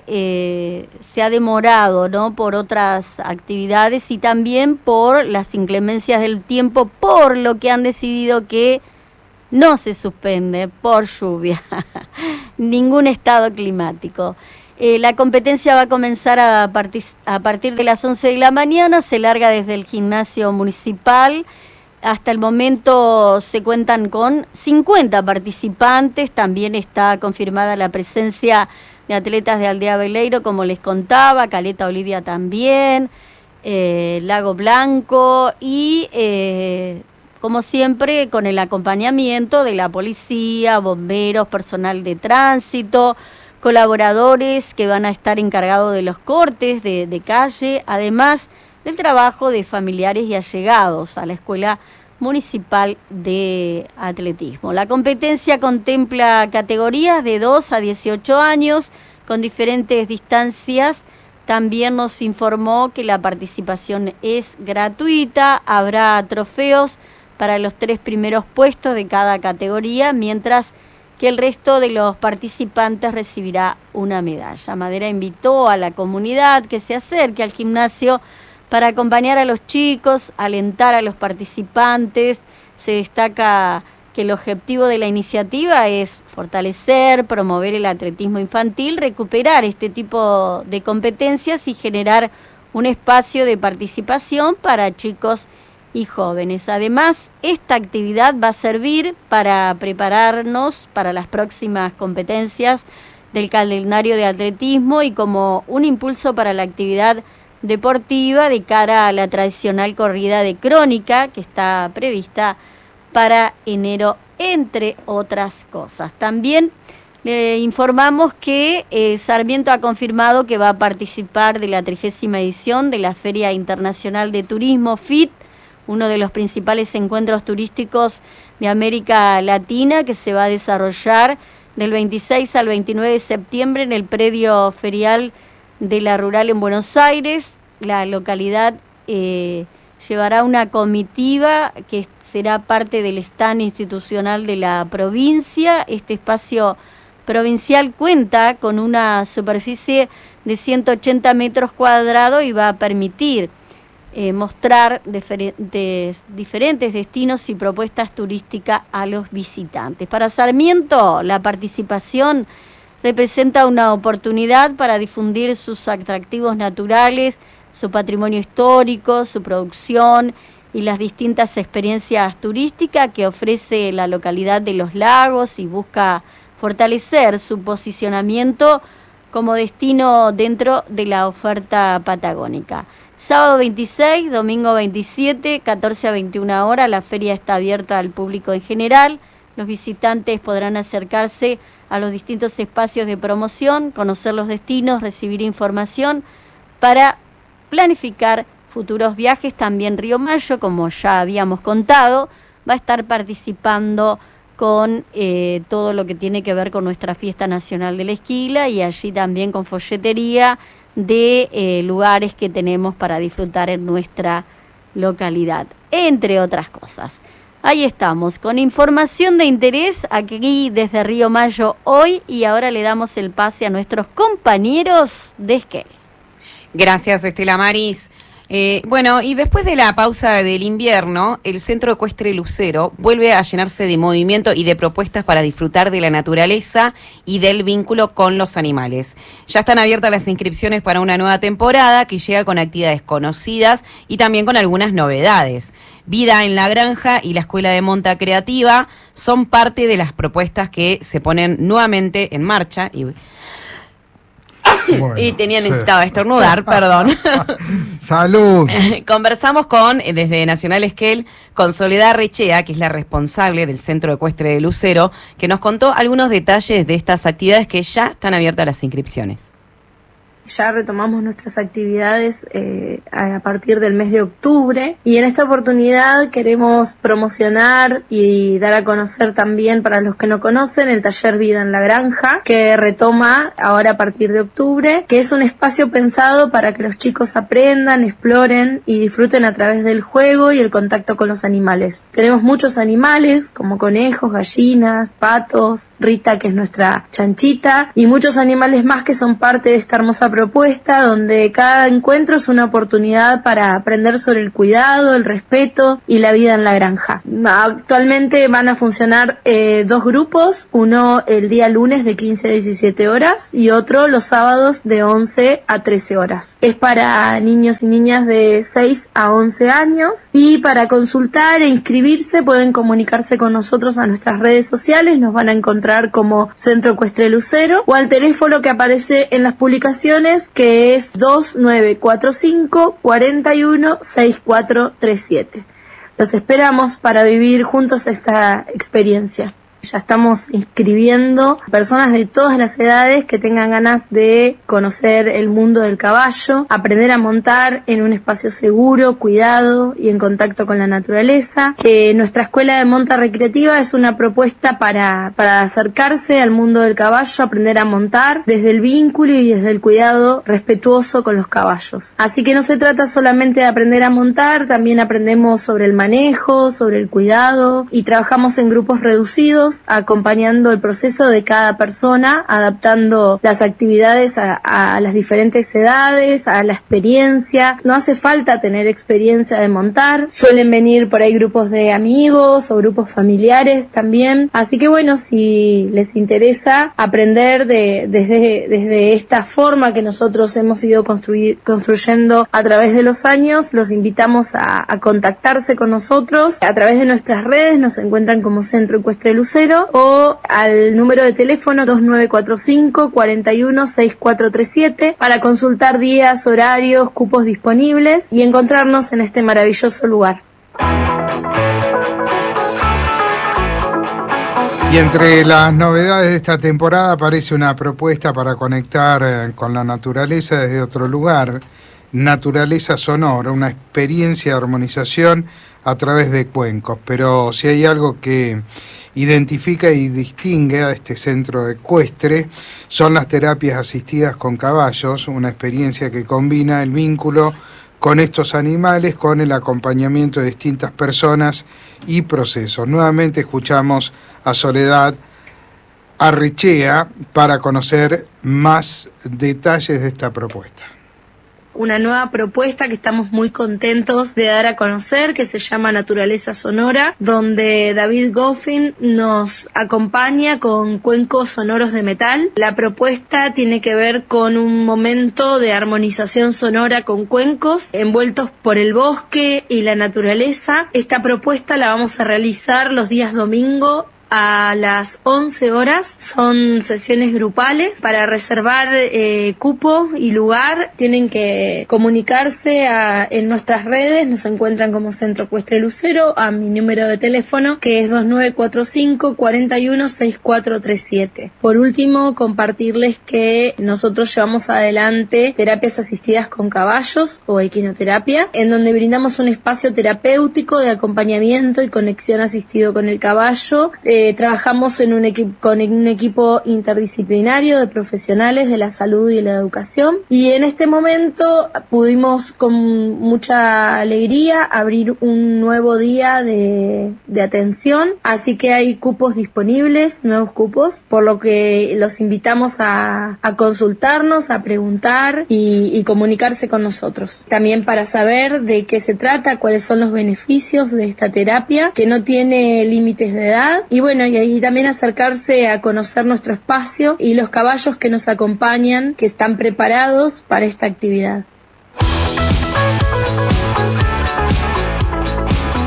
se ha demorado, ¿no?, por otras actividades y también por las inclemencias del tiempo, por lo que han decidido que no se suspende por lluvia, ningún estado climático. La competencia va a comenzar a partir de las 11 de la mañana, se larga desde el gimnasio municipal. Hasta el momento se cuentan con 50 participantes, también está confirmada la presencia de atletas de Aldea Veleiro, como les contaba, Caleta Olivia también, Lago Blanco y, como siempre, con el acompañamiento de la policía, bomberos, personal de tránsito, colaboradores que van a estar encargados de los cortes de calle, además del trabajo de familiares y allegados a la Escuela Municipal de Atletismo. La competencia contempla categorías de 2 a 18 años con diferentes distancias. También nos informó que la participación es gratuita, habrá trofeos para los 3 primeros puestos de cada categoría, mientras que el resto de los participantes recibirá una medalla. Madera invitó a la comunidad que se acerque al gimnasio para acompañar a los chicos, alentar a los participantes. Se destaca que el objetivo de la iniciativa es fortalecer, promover el atletismo infantil, recuperar este tipo de competencias y generar un espacio de participación para chicos y jóvenes. Además, esta actividad va a servir para prepararnos para las próximas competencias del calendario de atletismo y como un impulso para la actividad deportiva de cara a la tradicional corrida de Crónica que está prevista para enero, entre otras cosas. También informamos que Sarmiento ha confirmado que va a participar de la 30ª edición de la Feria Internacional de Turismo FIT, uno de los principales encuentros turísticos de América Latina, que se va a desarrollar del 26 al 29 de septiembre en el predio ferial de la Rural en Buenos Aires. La localidad llevará una comitiva que será parte del stand institucional de la provincia. Este espacio provincial cuenta con una superficie de 180 metros cuadrados y va a permitir mostrar diferentes destinos y propuestas turísticas a los visitantes. Para Sarmiento, la participación representa una oportunidad para difundir sus atractivos naturales, su patrimonio histórico, su producción y las distintas experiencias turísticas que ofrece la localidad de Los Lagos, y busca fortalecer su posicionamiento como destino dentro de la oferta patagónica. Sábado 26, domingo 27, 14 a 21 horas, la feria está abierta al público en general. Los visitantes podrán acercarse a los distintos espacios de promoción, conocer los destinos, recibir información para planificar futuros viajes. También Río Mayo, como ya habíamos contado, va a estar participando con todo lo que tiene que ver con nuestra fiesta nacional de la esquila, y allí también con folletería de lugares que tenemos para disfrutar en nuestra localidad, entre otras cosas. Ahí estamos, con información de interés aquí desde Río Mayo hoy, y ahora le damos el pase a nuestros compañeros de Esquel. Gracias, Estela Maris. Bueno, y después de la pausa del invierno, el Centro Ecuestre Lucero vuelve a llenarse de movimiento y de propuestas para disfrutar de la naturaleza y del vínculo con los animales. Ya están abiertas las inscripciones para una nueva temporada que llega con actividades conocidas y también con algunas novedades. Vida en la Granja y la Escuela de Monta Creativa son parte de las propuestas que se ponen nuevamente en marcha. Bueno, necesitaba estornudar, perdón. ¡Salud! Conversamos desde Nacional Esquel, con Soledad Rechea, que es la responsable del Centro Ecuestre de Lucero, que nos contó algunos detalles de estas actividades que ya están abiertas las inscripciones. Ya retomamos nuestras actividades a partir del mes de octubre y en esta oportunidad queremos promocionar y dar a conocer también, para los que no conocen, el taller Vida en la Granja, que retoma ahora a partir de octubre, que es un espacio pensado para que los chicos aprendan, exploren y disfruten a través del juego y el contacto con los animales. Tenemos muchos animales como conejos, gallinas, patos, Rita, que es nuestra chanchita, y muchos animales más que son parte de esta hermosa propuesta, donde cada encuentro es una oportunidad para aprender sobre el cuidado, el respeto y la vida en la granja. Actualmente van a funcionar 2 grupos, uno el día lunes de 15 a 17 horas y otro los sábados de 11 a 13 horas. Es para niños y niñas de 6 a 11 años y para consultar e inscribirse pueden comunicarse con nosotros a nuestras redes sociales, nos van a encontrar como Centro Ecuestre Lucero o al teléfono que aparece en las publicaciones, que es 2945 41 6437. Los esperamos para vivir juntos esta experiencia. Ya estamos inscribiendo personas de todas las edades que tengan ganas de conocer el mundo del caballo, aprender a montar en un espacio seguro, cuidado y en contacto con la naturaleza. Nuestra escuela de monta recreativa es una propuesta para acercarse al mundo del caballo, aprender a montar desde el vínculo y desde el cuidado respetuoso con los caballos. Así que no se trata solamente de aprender a montar, también aprendemos sobre el manejo, sobre el cuidado y trabajamos en grupos reducidos, acompañando el proceso de cada persona, adaptando las actividades a las diferentes edades, a la experiencia. No hace falta tener experiencia de montar, suelen venir por ahí grupos de amigos o grupos familiares también, así que bueno, si les interesa aprender desde esta forma que nosotros hemos ido construyendo a través de los años, los invitamos a contactarse con nosotros. A través de nuestras redes nos encuentran como Centro Ecuestre Lucero o al número de teléfono 2945 41 6437 para consultar días, horarios, cupos disponibles y encontrarnos en este maravilloso lugar. Y entre las novedades de esta temporada aparece una propuesta para conectar con la naturaleza desde otro lugar, Naturaleza Sonora, una experiencia de armonización a través de cuencos. Pero si hay algo que identifica y distingue a este centro ecuestre, son las terapias asistidas con caballos, una experiencia que combina el vínculo con estos animales, con el acompañamiento de distintas personas y procesos. Nuevamente escuchamos a Soledad Arrechea para conocer más detalles de esta propuesta. Una nueva propuesta que estamos muy contentos de dar a conocer, que se llama Naturaleza Sonora, donde David Goffin nos acompaña con cuencos sonoros de metal. La propuesta tiene que ver con un momento de armonización sonora con cuencos envueltos por el bosque y la naturaleza. Esta propuesta la vamos a realizar los días domingo a las 11 horas. Son sesiones grupales. Para reservar cupo y lugar tienen que comunicarse en nuestras redes. Nos encuentran como Centro Ecuestre Lucero, a mi número de teléfono que es 2945 41 6437. Por último, compartirles que nosotros llevamos adelante terapias asistidas con caballos o equinoterapia, en donde brindamos un espacio terapéutico de acompañamiento y conexión asistido con el caballo. Trabajamos con un equipo interdisciplinario de profesionales de la salud y de la educación, y en este momento pudimos con mucha alegría abrir un nuevo día de atención, así que hay cupos disponibles, nuevos cupos, por lo que los invitamos a consultarnos, a preguntar y comunicarse con nosotros. También para saber de qué se trata, cuáles son los beneficios de esta terapia, que no tiene límites de edad, y bueno, y ahí también acercarse a conocer nuestro espacio y los caballos que nos acompañan, que están preparados para esta actividad.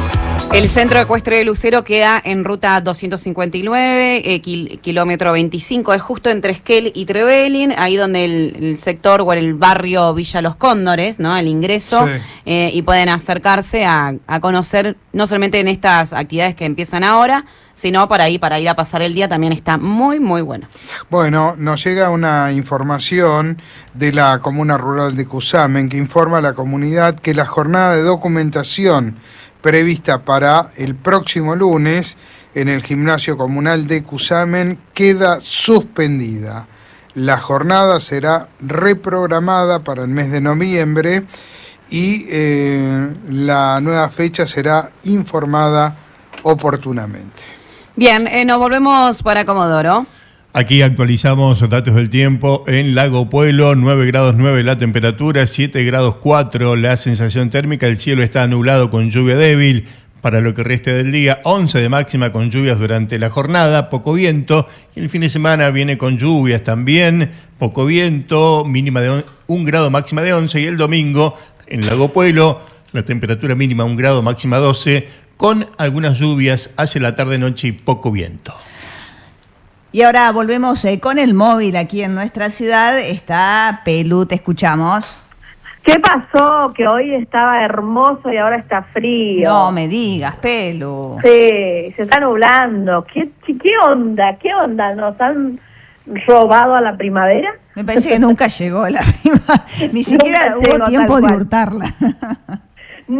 El centro ecuestre de Lucero queda en ruta 259, kilómetro 25, es justo entre Esquel y Trevelin, ahí donde el sector o el barrio Villa Los Cóndores, ¿no? El ingreso, sí. Y pueden acercarse a conocer, no solamente en estas actividades que empiezan ahora, sino para ir a pasar el día también está muy, muy bueno. Bueno, nos llega una información de la Comuna Rural de Cusamen que informa a la comunidad que la jornada de documentación prevista para el próximo lunes en el Gimnasio Comunal de Cusamen queda suspendida. La jornada será reprogramada para el mes de noviembre y la nueva fecha será informada oportunamente. Bien, nos volvemos para Comodoro. Aquí actualizamos datos del tiempo en Lago Puelo, 9 grados 9 la temperatura, 7 grados 4 la sensación térmica, el cielo está nublado con lluvia débil para lo que resta del día, 11 de máxima con lluvias durante la jornada, poco viento, y el fin de semana viene con lluvias también, poco viento, mínima de 1 grado, máxima de 11, y el domingo en Lago Puelo, la temperatura mínima 1 grado, máxima 12, con algunas lluvias hacia la tarde-noche y poco viento. Y ahora volvemos con el móvil aquí en nuestra ciudad. Está Pelu, te escuchamos. ¿Qué pasó? Que hoy estaba hermoso y ahora está frío. No me digas, Pelu. Sí, se está nublando. ¿Qué onda? ¿Qué onda? ¿Nos han robado a la primavera? Me parece que nunca llegó la primavera. Ni siquiera hubo tiempo de hurtarla. No.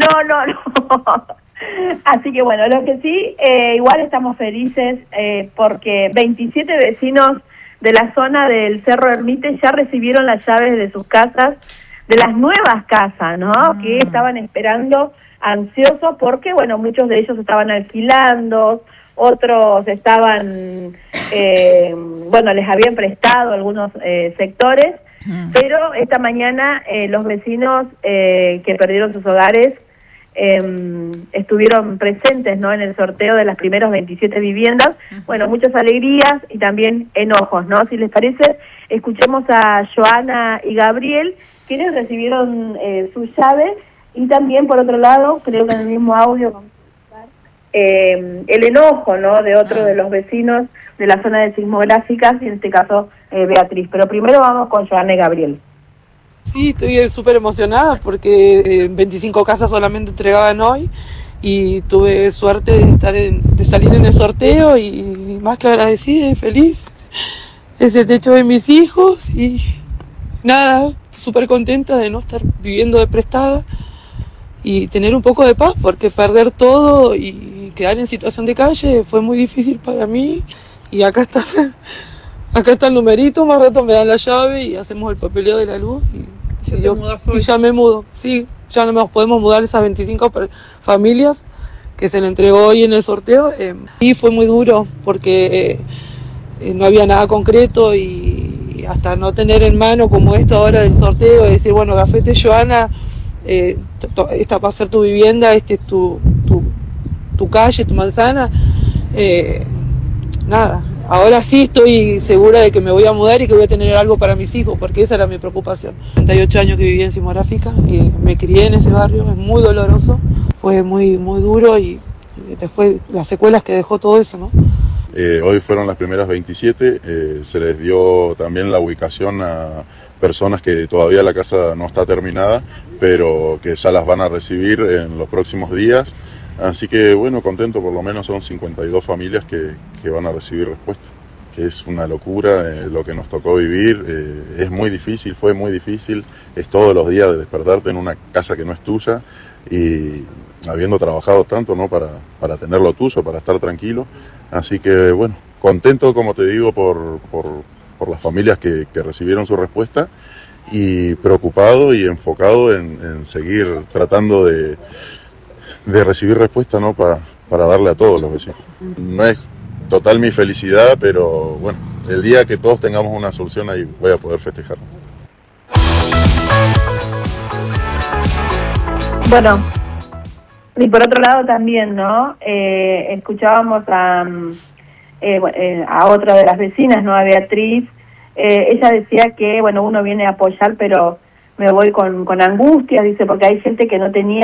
Así que bueno, lo que sí, igual estamos felices porque 27 vecinos de la zona del Cerro Ermite ya recibieron las llaves de sus casas, de las nuevas casas, ¿no? Que estaban esperando ansiosos porque, bueno, muchos de ellos estaban alquilando, otros estaban, les habían prestado algunos sectores, pero esta mañana los vecinos que perdieron sus hogares estuvieron presentes, ¿no? En el sorteo de las primeras 27 viviendas. Bueno, muchas alegrías y también enojos, ¿no? Si les parece, escuchemos a Joana y Gabriel, quienes recibieron sus llaves, y también, por otro lado, creo que en el mismo audio, el enojo, ¿no? De otro de los vecinos de la zona de sismográficas, y en este caso Beatriz. Pero primero vamos con Joana y Gabriel. Sí, estoy súper emocionada porque 25 casas solamente entregaban hoy y tuve suerte de salir en el sorteo y más que agradecida y feliz. Es el techo de mis hijos y nada, súper contenta de no estar viviendo de prestada y tener un poco de paz, porque perder todo y quedar en situación de calle fue muy difícil para mí. Y acá está el numerito, más rato me dan la llave y hacemos el papeleo de la luz y ya me mudo. Sí, ya no nos podemos mudar esas 25 familias que se le entregó hoy en el sorteo. Y fue muy duro porque no había nada concreto, y hasta no tener en mano como esto ahora del sorteo, decir, bueno, Gafete Joana, esta va a ser tu vivienda, este es tu calle, tu manzana. Nada. Ahora sí estoy segura de que me voy a mudar y que voy a tener algo para mis hijos, porque esa era mi preocupación. 38 años que viví en Sismográfica y me crié en ese barrio, es muy doloroso, fue muy, muy duro, y después las secuelas que dejó todo eso, ¿no? Hoy fueron las primeras 27, se les dio también la ubicación a personas que todavía la casa no está terminada, pero que ya las van a recibir en los próximos días. Así que bueno, contento, por lo menos son 52 familias que van a recibir respuesta, que es una locura lo que nos tocó vivir, es muy difícil, fue muy difícil, es todos los días de despertarte en una casa que no es tuya y habiendo trabajado tanto, ¿no? para tener lo tuyo, para estar tranquilo. Así que bueno, contento, como te digo, por las familias que recibieron su respuesta, y preocupado y enfocado en seguir tratando de recibir respuesta, ¿no? para darle a todos los vecinos. No es total mi felicidad, pero bueno, el día que todos tengamos una solución ahí voy a poder festejar. Bueno, y por otro lado también, ¿no? Escuchábamos a otra de las vecinas, ¿no? A Beatriz. Ella decía que, bueno, uno viene a apoyar, pero me voy con angustia, dice, porque hay gente que no tenía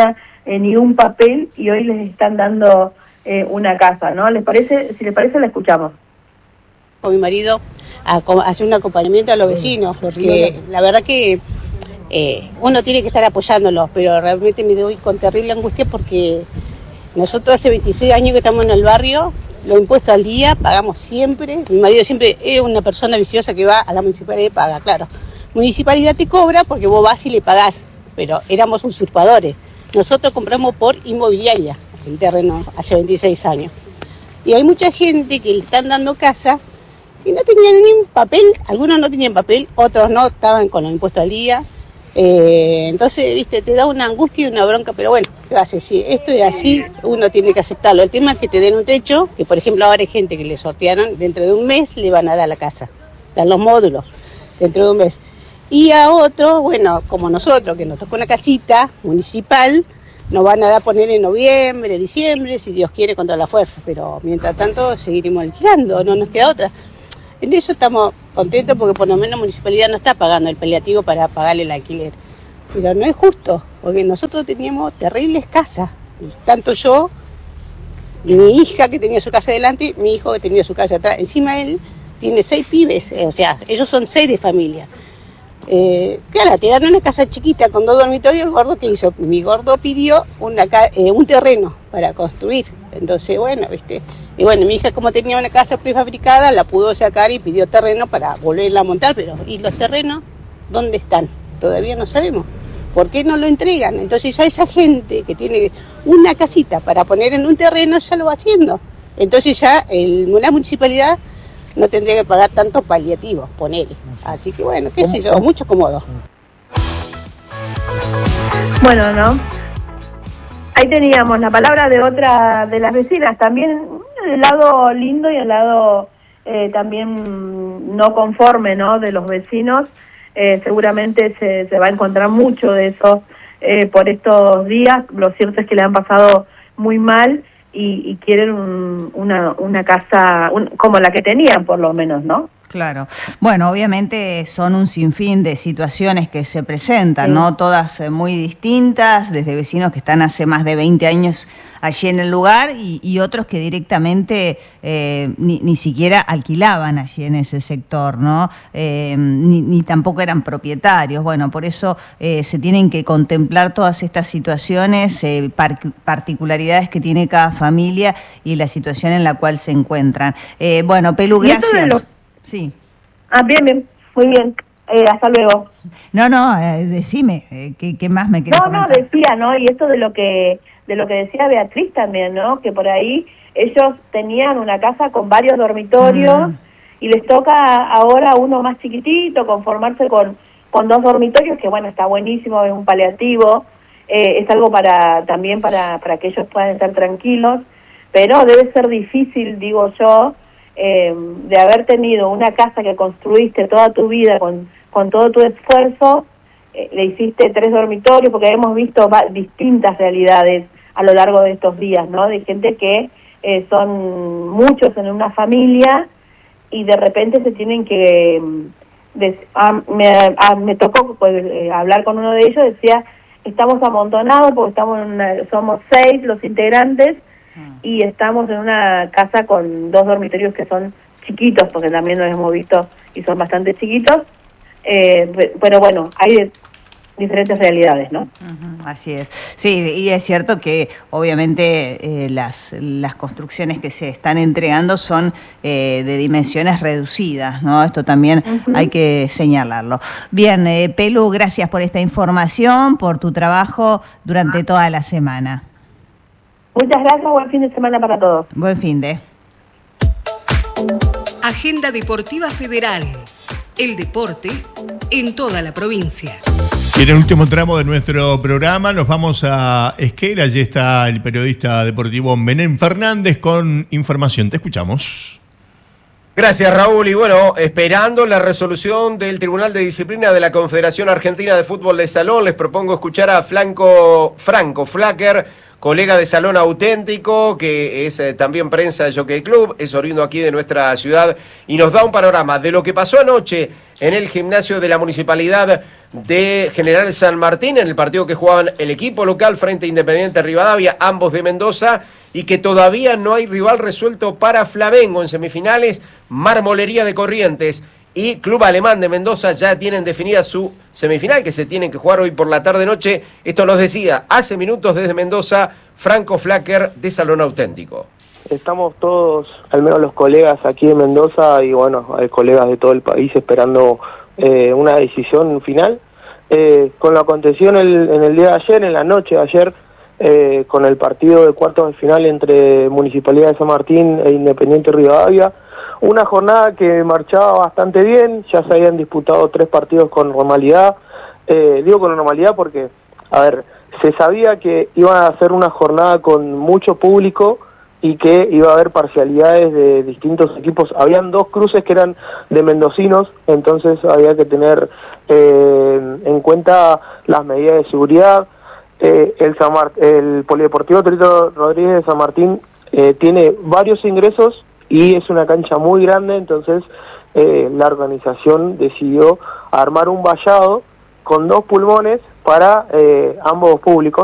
ni un papel y hoy les están dando una casa, ¿no? ¿Les parece? Si les parece, la escuchamos. Con mi marido a hacer un acompañamiento a los vecinos, porque la verdad que uno tiene que estar apoyándolos, pero realmente me doy con terrible angustia porque nosotros hace 26 años que estamos en el barrio, los impuestos al día, pagamos siempre. Mi marido siempre es una persona viciosa que va a la municipalidad y paga, claro. Municipalidad te cobra porque vos vas y le pagás, pero éramos usurpadores. Nosotros compramos por inmobiliaria el terreno hace 26 años. Y hay mucha gente que le están dando casa y no tenían ni un papel, algunos no tenían papel, otros no, estaban con los impuestos al día. Entonces, viste, te da una angustia y una bronca, pero bueno, ¿qué haces? Si esto es así, uno tiene que aceptarlo. El tema es que te den un techo, que por ejemplo ahora hay gente que le sortearon, dentro de un mes le van a dar la casa, dan los módulos, dentro de un mes. Y a otro, bueno, como nosotros, que nos tocó una casita municipal, nos van a dar poner en noviembre, diciembre, si Dios quiere, con toda la fuerza, pero mientras tanto seguiremos alquilando, no nos queda otra. En eso estamos contentos porque por lo menos la municipalidad no está pagando el paliativo para pagarle el alquiler. Pero no es justo, porque nosotros teníamos terribles casas, tanto yo, mi hija que tenía su casa adelante, mi hijo que tenía su casa atrás. Encima él tiene 6 pibes, o sea, ellos son 6 de familia. Claro, te dan una casa chiquita con 2 dormitorios. El gordo, ¿qué hizo? Mi gordo pidió un terreno para construir. Entonces, bueno, viste. Y bueno, mi hija, como tenía una casa prefabricada, la pudo sacar y pidió terreno para volverla a montar. Pero, ¿y los terrenos dónde están? Todavía no sabemos. ¿Por qué no lo entregan? Entonces ya esa gente que tiene una casita para poner en un terreno ya lo va haciendo. Entonces ya la municipalidad no tendría que pagar tantos paliativos, ponele. Así que bueno, qué sé yo, mucho cómodo. Bueno, ¿no? Ahí teníamos la palabra de otra de las vecinas, también el lado lindo y el lado también no conforme, ¿no?, de los vecinos. Seguramente se va a encontrar mucho de eso por estos días. Lo cierto es que le han pasado muy mal y quieren una casa como la que tenían, por lo menos, ¿no? Claro. Bueno, obviamente son un sinfín de situaciones que se presentan, sí, ¿no? Todas muy distintas, desde vecinos que están hace más de 20 años allí en el lugar y otros que directamente ni siquiera alquilaban allí en ese sector, ¿no? Ni tampoco eran propietarios. Bueno, por eso se tienen que contemplar todas estas situaciones, particularidades que tiene cada familia y la situación en la cual se encuentran. Bueno, Pelu, gracias. Sí. Bien, muy bien. Hasta luego. No, decime, ¿qué más me querés comentar? No, decía, ¿no? Y esto de lo que decía Beatriz también, ¿no? Que por ahí ellos tenían una casa con varios dormitorios y les toca ahora uno más chiquitito, conformarse con 2 dormitorios, que bueno, está buenísimo, es un paliativo, es algo también para que ellos puedan estar tranquilos, pero debe ser difícil, digo yo, de haber tenido una casa que construiste toda tu vida con todo tu esfuerzo, le hiciste 3 dormitorios, porque hemos visto distintas realidades a lo largo de estos días, ¿no? De gente que son muchos en una familia y de repente se tienen que... me tocó hablar con uno de ellos, decía, estamos amontonados porque somos 6 los integrantes, y estamos en una casa con 2 dormitorios que son chiquitos, porque también los hemos visto y son bastante chiquitos, pero bueno, hay diferentes realidades, ¿no? Así es. Sí, y es cierto que obviamente las construcciones que se están entregando son de dimensiones reducidas, ¿no? Esto también hay que señalarlo. Bien, Pelu, gracias por esta información, por tu trabajo durante toda la semana. Muchas gracias, buen fin de semana para todos. Buen fin de. Agenda Deportiva Federal. El deporte en toda la provincia. Y en el último tramo de nuestro programa nos vamos a Esquel. Allí está el periodista deportivo Menem Fernández con información. Te escuchamos. Gracias, Raúl. Y bueno, esperando la resolución del Tribunal de Disciplina de la Confederación Argentina de Fútbol de Salón, les propongo escuchar a Franco Flacker, colega de Salón Auténtico, que es también prensa de Jockey Club, es oriundo aquí de nuestra ciudad y nos da un panorama de lo que pasó anoche en el gimnasio de la Municipalidad de General San Martín, en el partido que jugaban el equipo local frente a Independiente Rivadavia, ambos de Mendoza, y que todavía no hay rival resuelto para Flamengo en semifinales. Marmolería de Corrientes y Club Alemán de Mendoza ya tienen definida su semifinal, que se tienen que jugar hoy por la tarde-noche. Esto nos decía hace minutos desde Mendoza Franco Flacker de Salón Auténtico. Estamos todos, al menos los colegas aquí en Mendoza y bueno, hay colegas de todo el país esperando una decisión final. Con lo acontecido en el día de ayer, en la noche de ayer, con el partido de cuartos de final entre Municipalidad de San Martín e Independiente Rivadavia, una jornada que marchaba bastante bien, ya se habían disputado 3 partidos con normalidad. Digo con normalidad porque, a ver, se sabía que iba a ser una jornada con mucho público y que iba a haber parcialidades de distintos equipos. Habían 2 cruces que eran de mendocinos, entonces había que tener en cuenta las medidas de seguridad. El Polideportivo Torito Rodríguez de San Martín tiene varios ingresos y es una cancha muy grande, entonces la organización decidió armar un vallado con 2 pulmones para ambos públicos.